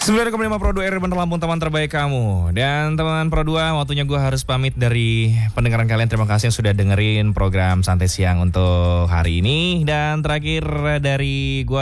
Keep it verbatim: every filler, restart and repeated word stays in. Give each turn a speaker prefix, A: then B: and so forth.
A: sembilan koma lima Pro dua R Bener Lampung, teman terbaik kamu. Dan teman Pro dua, waktunya gue harus pamit dari pendengaran kalian. Terima kasih yang sudah dengerin program Santai Siang untuk hari ini. Dan terakhir dari gue